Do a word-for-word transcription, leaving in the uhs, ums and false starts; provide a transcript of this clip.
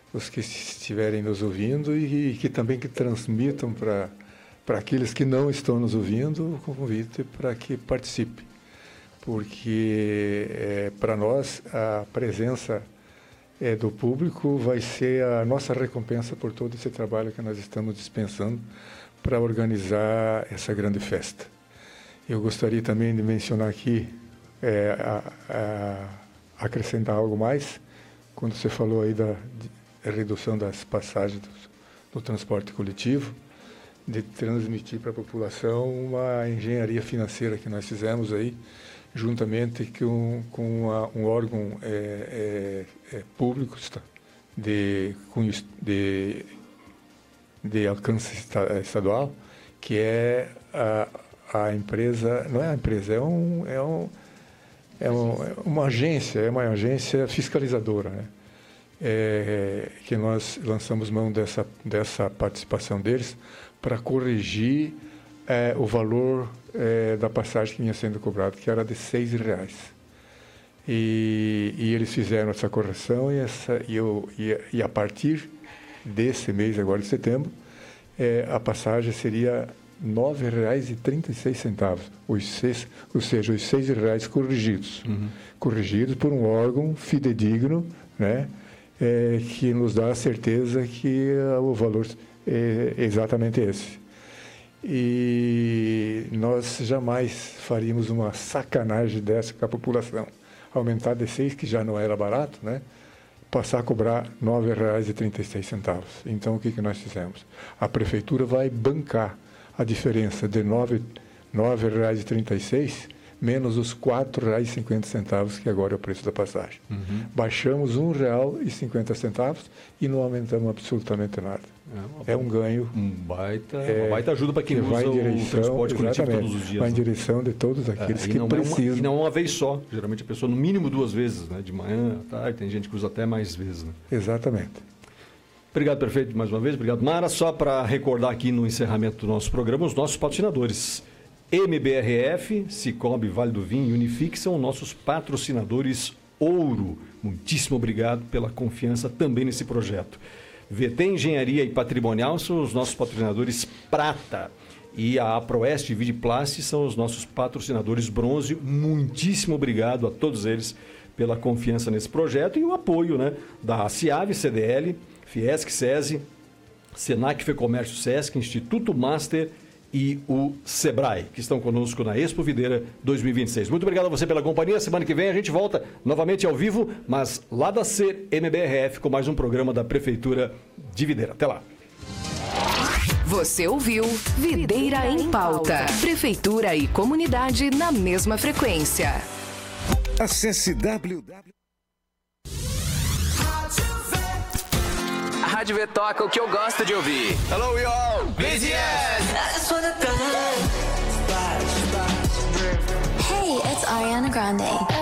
os que estiverem nos ouvindo e, e que também que transmitam para para aqueles que não estão nos ouvindo o convite para que participe, porque é, para nós a presença é, do público vai ser a nossa recompensa por todo esse trabalho que nós estamos dispensando para organizar essa grande festa. Eu gostaria também de mencionar aqui, é, a, a, acrescentar algo mais, quando você falou aí da de, redução das passagens do, do transporte coletivo, de transmitir para a população uma engenharia financeira que nós fizemos aí, juntamente com, com uma, um órgão é, é, é, público de, de, de alcance estadual, que é a, a empresa, não é a empresa, é, um, é, um, é, um, é uma agência, é uma agência fiscalizadora, né? É, que nós lançamos mão dessa, dessa participação deles para corrigir é, o valor é, da passagem que vinha sendo cobrado, que era de seis reais. E, e eles fizeram essa correção e, essa, e, eu, e, e a partir desse mês, agora de setembro, é, a passagem seria nove reais e trinta e seis centavos, os seis, ou seja, os seis reais corrigidos. Uhum. Corrigidos por um órgão fidedigno, né, é, que nos dá a certeza que uh, o valor é exatamente esse. E nós jamais faríamos uma sacanagem dessa com a população. Aumentar de seis, que já não era barato, né? Passar a cobrar nove reais e trinta e seis centavos. Então, o que, que nós fizemos? A prefeitura vai bancar a diferença de nove reais e trinta e seis centavos menos os quatro reais e cinquenta centavos, que agora é o preço da passagem. Uhum. Baixamos um real e cinquenta centavos e não aumentamos absolutamente nada. É, é um ganho. Um baita, é, uma baita ajuda para quem que usa vai em direção, o transporte coletivo todos os dias. Vai em né? direção de todos aqueles é, que precisam. É uma, e não uma vez só. Geralmente a pessoa, no mínimo duas vezes, né? De manhã, à tarde, tem gente que usa até mais vezes. Né? Exatamente. Obrigado, prefeito, mais uma vez. Obrigado, Mara. Só para recordar aqui no encerramento do nosso programa, os nossos patrocinadores. M B R F, Cicobi, Vale do Vinho e Unifique são nossos patrocinadores ouro. Muitíssimo obrigado pela confiança também nesse projeto. V T Engenharia e Patrimonial são os nossos patrocinadores prata. E a Aproeste e Vidiplast são os nossos patrocinadores bronze. Muitíssimo obrigado a todos eles pela confiança nesse projeto e o apoio, né, da CIAV, C D L, Fiesc, SESI, Senac, Fecomércio, Sesc, Instituto Master e o Sebrae, que estão conosco na Expo Videira dois mil e vinte e seis. Muito obrigado a você pela companhia. Semana que vem a gente volta novamente ao vivo, mas lá da C M B R F com mais um programa da Prefeitura de Videira. Até lá. Você ouviu Videira em Pauta. Prefeitura e comunidade na mesma frequência. Acesse w w w. A Rádio V toca o que eu gosto de ouvir. Hello, y'all. B T S. Hey, it's Ariana Grande.